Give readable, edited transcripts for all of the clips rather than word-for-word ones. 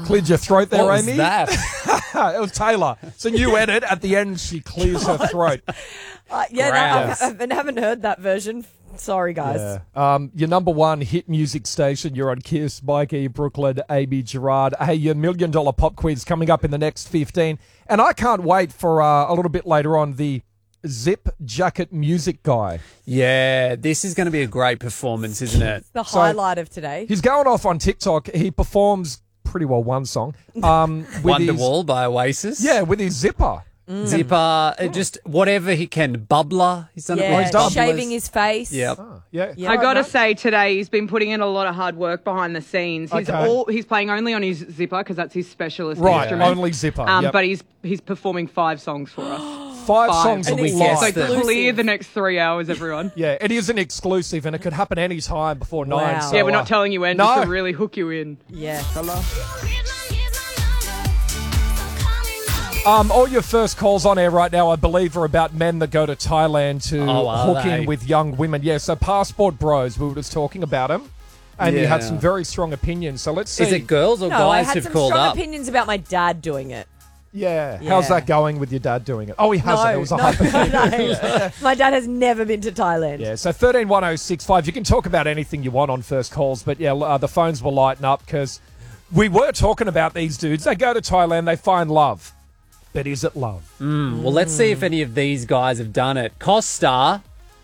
Cleared your throat there, What was Amy? that? It was Taylor. It's a new edit. At the end, she clears her throat. I haven't heard that version. Sorry, guys. Yeah. Your number one hit music station, you're on Kiss, Mikey, Brooklyn, Amy, Gerard. Hey, your $1 million pop quiz coming up in the next 15. And I can't wait for a little bit later on the Zip Jacket Music Guy. Yeah, this is going to be a great performance, isn't it? The highlight of today. He's going off on TikTok. He performs pretty well one song. With Wonderwall by Oasis. Yeah, with his zipper. Zipper, just whatever he can. Bubbler. He's done it Yeah, with bubblers. shaving his face. Yep. Yeah. Yeah. I got to say today he's been putting in a lot of hard work behind the scenes. He's playing only on his zipper because that's his specialist Right, instrument. only zipper. Yep. But he's performing 5 songs for us. Five songs And it's live. So exclusive. clear the next 3 hours, everyone. Yeah, it is an exclusive, and it could happen any time before 9. Wow. So, Yeah, we're not telling you when, no. just to really hook you in. Yeah. all your first calls on air right now, I believe, are about men that go to Thailand to hook in with young women. Yeah, so Passport Bros, we were just talking about them, and you had some very strong opinions. So let's see. Is it girls or No, I guys had who've some called strong up? opinions about my dad doing it. Yeah. Yeah. How's that going with your dad doing it? Oh, he hasn't. It was a hypothetical. no. My dad has never been to Thailand. Yeah, so 131065. You can talk about anything you want on first calls, but yeah, the phones will lighten up because we were talking about these dudes. They go to Thailand, they find love. But is it love? Well, let's see if any of these guys have done it. Costa,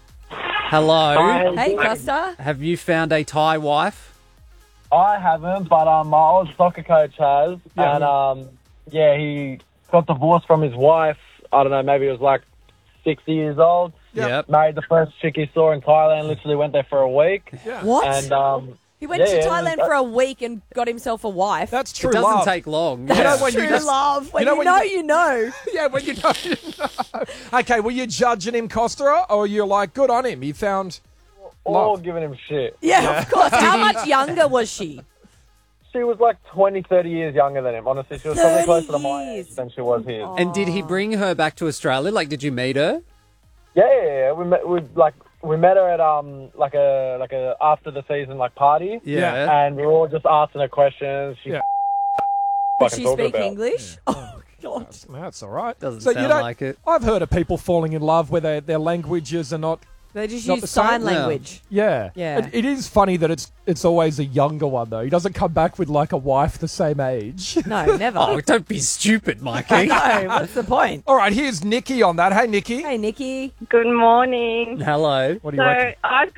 hello. Hey, Costa. Have you found a Thai wife? I haven't, but my old soccer coach has. Yeah. And, he got divorced from his wife. I don't know, maybe it was like 60 years old. Yep. Married the first chick he saw in Thailand, literally went there for a week. Yeah. What? And, He went to Thailand for a week and got himself a wife. That's true It doesn't love. take long. You know Yeah. when you True just- love. When you know you when know, you- you know. Yeah, when you know, you know. Okay, were you judging him, Costa, or you're like, good on him, he found all love? giving him shit. Yeah, of course. How much younger was she? She was like 20, 30 years younger than him. Honestly, she was probably 30 closer to my years. age than she was his. And did he bring her back to Australia? Like, did you meet her? Yeah. We met her at like a after the season party. Yeah. And we were all just asking her questions. She Yeah. Does fucking she talking speak about. English? Oh, God. That's all right. Doesn't So you sound don't- like it. I've heard of people falling in love where their languages are not. They just Not use the same? sign No. language. Yeah. Yeah. It is funny that it's always a younger one, though. He doesn't come back with like a wife the same age. No, never. Oh, don't be stupid, Mikey. No, what's the point? All right, here's Nikki on that. Hey, Nikki. Hey, Nikki. Good morning. Hello. What do you So reckon? I've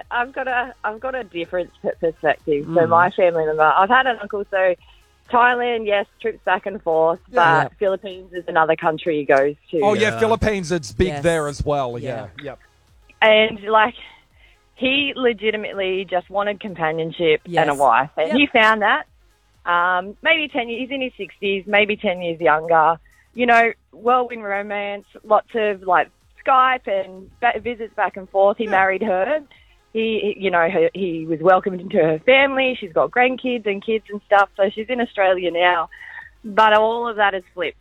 got a different perspective. So my family member, I've had an uncle. So Thailand, yes, trips back and forth, but Yeah. Philippines is another country he goes to. Oh, yeah, Philippines, it's big Yes. there as well. Yeah. Yeah. Yep. And he legitimately just wanted companionship Yes. and a wife, and Yep. he found that. Maybe 10 years, he's in his 60s, maybe 10 years younger. You know, whirlwind romance, lots of Skype and visits back and forth. He married her. He was welcomed into her family. She's got grandkids and kids and stuff. So she's in Australia now. But all of that is flipped.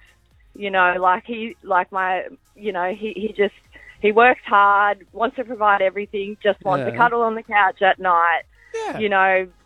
He works hard, wants to provide everything, just wants to Yeah. cuddle on the couch at night. Yeah. You know,